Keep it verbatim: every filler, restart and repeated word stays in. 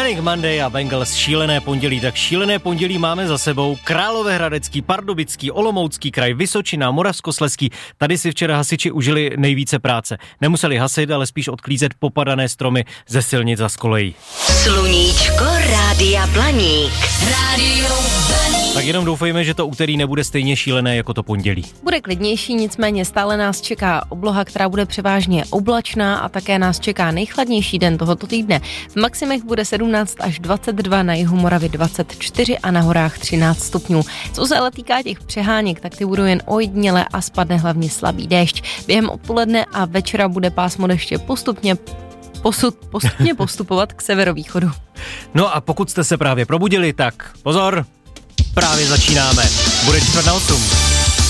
Manic Monday a Bengals šílené pondělí. Tak šílené pondělí máme za sebou. Královéhradecký, Pardubický, Olomoucký kraj, Vysočina, Moravskoslezský. Tady si včera hasiči užili nejvíce práce. Nemuseli hasit, ale spíš odklízet popadané stromy ze silnic a z kolejí. Sluníčko Rádia Blaník. Rádio Blaník. Tak jenom doufejme, že to úterý nebude stejně šílené jako to pondělí. Bude klidnější, nicméně stále nás čeká obloha, která bude převážně oblačná a také nás čeká nejchladnější den tohoto týdne. V maximech bude sedmnáct až dvacet dva, na jihu Moravy dvacet čtyři a na horách třináct stupňů. Co se ale týká těch přeháněk, tak ty budou jen ojedinělé a spadne hlavně slabý déšť. Během odpoledne a večera bude pásmo deště postupně posud, postupně postupovat k severovýchodu. No a pokud jste se právě probudili, tak pozor, právě začínáme. Bude čtvrt na osm.